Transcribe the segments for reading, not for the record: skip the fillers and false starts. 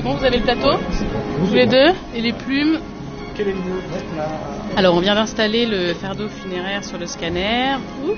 Bon, vous avez le plateau, tous les deux, et les plumes. Quel est le mieux? Alors, on vient d'installer le fardeau funéraire sur le scanner.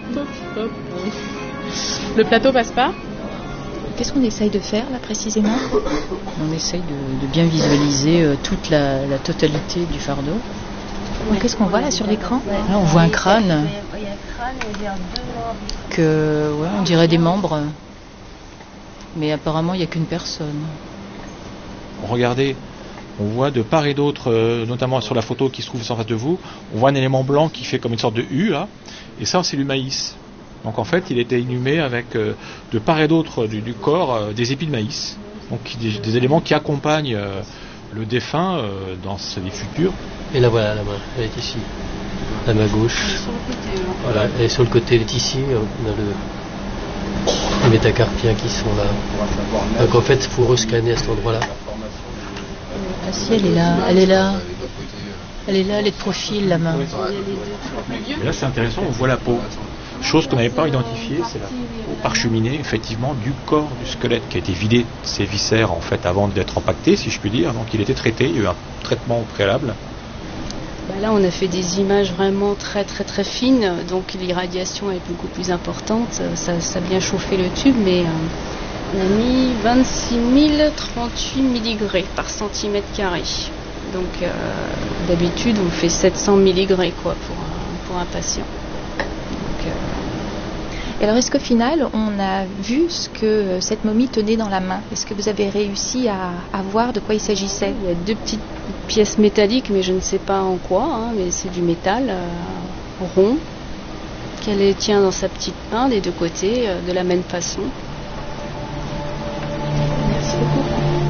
Le plateau passe pas. Qu'est-ce qu'on essaye de faire là précisément? On essaye de bien visualiser toute la totalité du fardeau. Qu'est-ce qu'on voit là sur l'écran? Là, on voit un crâne. Il y a un crâne et il y a deux membres. On dirait des membres. Mais apparemment, il n'y a qu'une personne. Regardez, on voit de part et d'autre, notamment sur la photo qui se trouve en face de vous, on voit un élément blanc qui fait comme une sorte de U là, et ça c'est du maïs. Donc en fait il était inhumé avec de part et d'autre du corps des épis de maïs. Donc des éléments qui accompagnent le défunt dans sa vie future. Et là voilà la main, elle est ici, la main gauche. Voilà, elle est sur le côté, elle est ici, on a les métacarpiens qui sont là. Donc en fait il faut rescanner à cet endroit-là. Ah si, elle est là, elle est là. Elle est là, elle est de profil, la main. Et là c'est intéressant, on voit la peau. Chose qu'on n'avait pas identifiée, c'est la peau parcheminée effectivement du corps du squelette qui a été vidé de ses viscères en fait avant d'être empaqueté, si je puis dire. Donc il était traité, il y a eu un traitement au préalable. Là on a fait des images vraiment très très très fines, donc l'irradiation est beaucoup plus importante, ça a bien chauffé le tube, mais on a mis 26 038 mg par centimètre carré. Donc d'habitude on fait 700 mg quoi, pour un patient. Et alors est-ce qu'au final on a vu ce que cette momie tenait dans la main? Est-ce que vous avez réussi à voir de quoi il s'agissait? Il y a deux petites pièces métalliques, mais je ne sais pas en quoi, mais c'est du métal rond qu'elle tient dans sa petite main des deux côtés de la même façon. Merci beaucoup.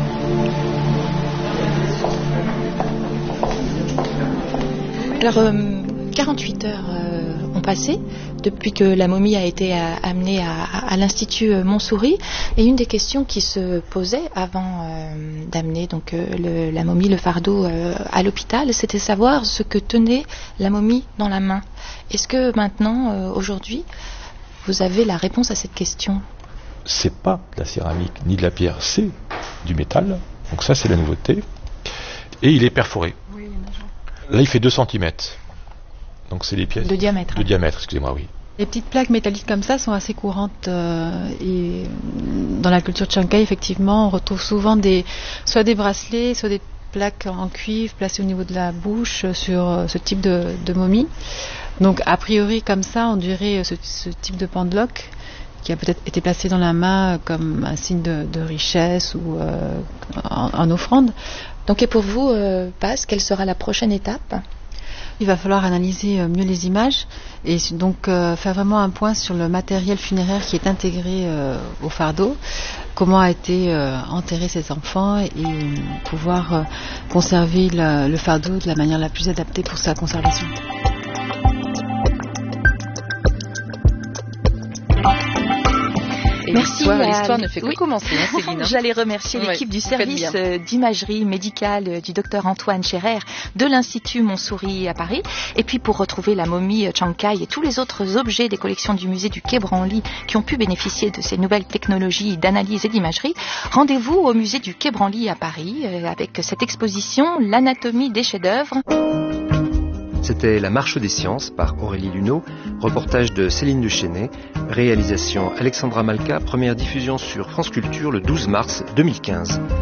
Alors 48 heures ont passé depuis que la momie a été amenée à l'Institut Montsouris, et une des questions qui se posait avant d'amener donc la momie, le fardeau à l'hôpital, c'était savoir ce que tenait la momie dans la main. Est-ce que maintenant, aujourd'hui, vous avez la réponse à cette question? C'est pas de la céramique ni de la pierre, c'est du métal. Donc ça c'est la nouveauté. Et il est perforé. Là il fait 2 cm. Donc c'est les pièces de diamètre. De diamètre, excusez-moi, oui. Les petites plaques métalliques comme ça sont assez courantes et dans la culture Chankay, effectivement, on retrouve souvent soit des bracelets, soit des plaques en cuivre placées au niveau de la bouche sur ce type de momie. Donc a priori comme ça, on dirait ce type de pendeloque qui a peut-être été placé dans la main comme un signe de richesse ou en offrande. Donc et pour vous, Paz, quelle sera la prochaine étape? Il va falloir analyser mieux les images et donc faire vraiment un point sur le matériel funéraire qui est intégré au fardeau, comment a été enterré ces enfants et pouvoir conserver le fardeau de la manière la plus adaptée pour sa conservation. Merci. L'histoire ne fait que commencer, Céline. J'allais remercier l'équipe du service d'imagerie médicale du docteur Antoine Scherer de l'Institut Montsouris à Paris. Et puis pour retrouver la momie Chankay et tous les autres objets des collections du musée du Quai Branly qui ont pu bénéficier de ces nouvelles technologies d'analyse et d'imagerie, rendez-vous au musée du Quai Branly à Paris avec cette exposition L'anatomie des chefs-d'œuvre. C'était La Marche des Sciences par Aurélie Luneau, reportage de Céline Duchesnay, réalisation Alexandra Malka, première diffusion sur France Culture le 12 mars 2015.